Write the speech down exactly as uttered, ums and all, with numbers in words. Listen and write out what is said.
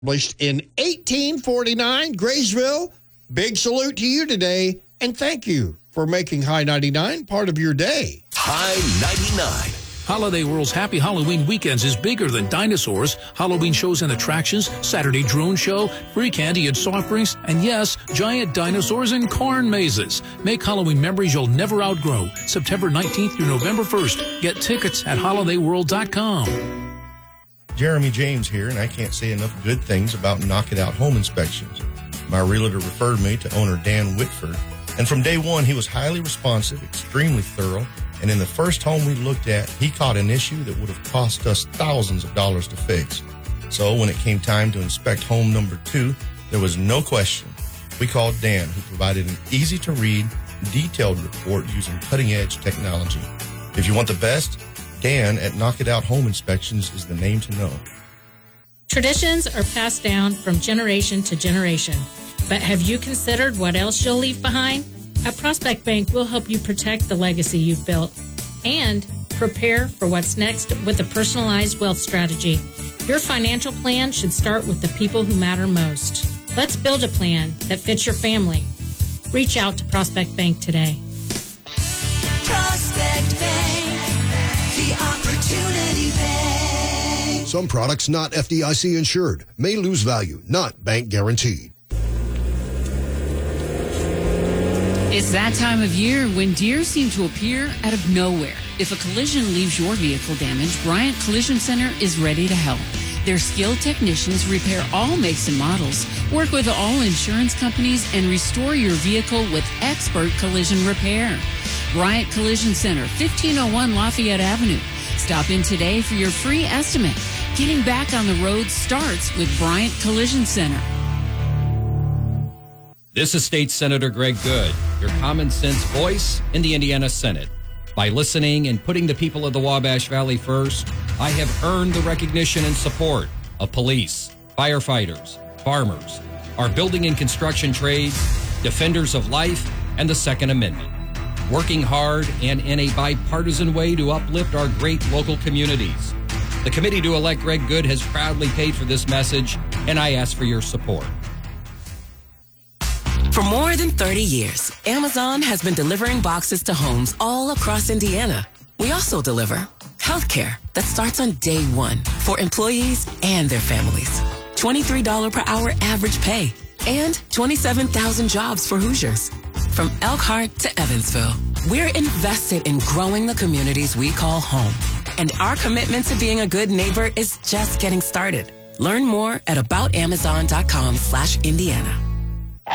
Established in eighteen forty-nine, Graysville. Big salute to you today, and thank you for making High ninety-nine part of your day. High ninety-nine. Holiday World's Happy Halloween Weekends is bigger than dinosaurs. Halloween shows and attractions, Saturday drone show, free candy and soft drinks, and yes, giant dinosaurs and corn mazes. Make Halloween memories you'll never outgrow. September nineteenth through November first. Get tickets at holiday world dot com. Jeremy James here, and I can't say enough good things about Knock It Out Home Inspections. My realtor referred me to owner Dan Whitford, and from day one, he was highly responsive, extremely thorough, and in the first home we looked at, he caught an issue that would have cost us thousands of dollars to fix. So when it came time to inspect home number two, there was no question. We called Dan, who provided an easy-to-read, detailed report using cutting-edge technology. If you want the best, Dan at Knock It Out Home Inspections is the name to know. Traditions are passed down from generation to generation. But have you considered what else you'll leave behind? At Prospect Bank, we'll help you protect the legacy you've built and prepare for what's next with a personalized wealth strategy. Your financial plan should start with the people who matter most. Let's build a plan that fits your family. Reach out to Prospect Bank today. Prospect Bank, the Opportunity Bank. Some products not F D I C insured may lose value, not bank guaranteed. It's that time of year when deer seem to appear out of nowhere. If a collision leaves your vehicle damaged, Bryant Collision Center is ready to help. Their skilled technicians repair all makes and models, work with all insurance companies, and restore your vehicle with expert collision repair. Bryant Collision Center, fifteen oh one Lafayette Avenue. Stop in today for your free estimate. Getting back on the road starts with Bryant Collision Center. This is State Senator Greg Good, your common sense voice in the Indiana Senate. By listening and putting the people of the Wabash Valley first, I have earned the recognition and support of police, firefighters, farmers, our building and construction trades, defenders of life, and the Second Amendment. Working hard and in a bipartisan way to uplift our great local communities. The committee to elect Greg Good has proudly paid for this message, and I ask for your support. For more than thirty years, Amazon has been delivering boxes to homes all across Indiana. We also deliver healthcare that starts on day one for employees and their families. twenty-three dollars per hour average pay and twenty-seven thousand jobs for Hoosiers. From Elkhart to Evansville, we're invested in growing the communities we call home. And our commitment to being a good neighbor is just getting started. Learn more at about amazon dot com slash Indiana.